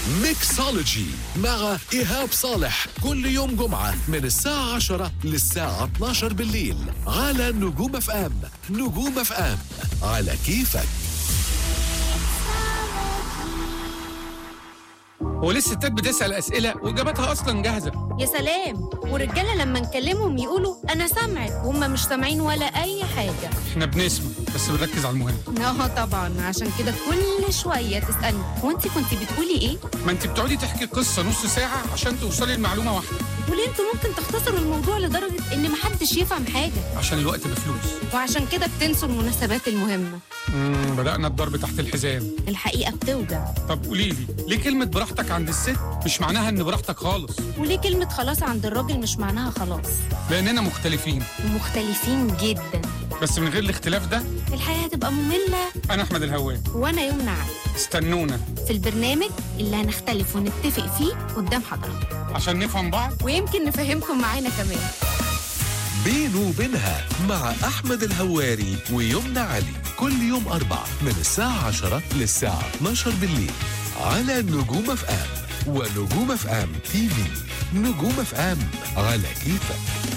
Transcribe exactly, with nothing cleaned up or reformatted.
ميكسولوجي مع إيهاب صالح كل يوم جمعة من الساعة عشرة للساعة اتناشر بالليل على نجوم اف ام. نجوم اف ام على كيفك. هو لسه الستات بتسأل أسئلة وإجاباتها أصلا جاهزة. يا سلام، والرجالة لما نكلمهم يقولوا أنا سامعك وهم مش سامعين ولا أي حاجة. إحنا بنسمع بس بنركز على المهم. اه طبعا، عشان كده كل شوية تسألني هو أنت كنت بتقولي إيه؟ ما أنت بتقعدي تحكي قصة نص ساعة عشان توصلي لمعلومة واحدة. وليه انتوا ممكن تختصروا الموضوع لدرجة إن محدش يفهم حاجة؟ عشان الوقت بفلوس. وعشان كده بتنسوا المناسبات المهمة. امم بدأنا الضرب تحت الحزام. الحقيقة بتوجع. طب قولي لي ليه كلمة براحتك عند الست مش معناها إن براحتك خالص؟ وليه كلمة خلاص عند الراجل مش معناها خلاص؟ لأننا مختلفين. مختلفين جدا. بس من غير الاختلاف ده الحياة هتبقى مملة. أنا أحمد الهوان. وأنا يمنى علي. استنونا في البرنامج اللي هنختلف ونتفق فيه قدام حضرتك عشان نفهم بعض ويمكن نفهمكم معانا كمان. بينه وبينها مع أحمد الهواري ويمنى علي كل يوم أربع من الساعة عشرة للساعة اتناشر بالليل على نجوم اف ام ونجوم اف ام تي في. نجوم اف ام على كيفك.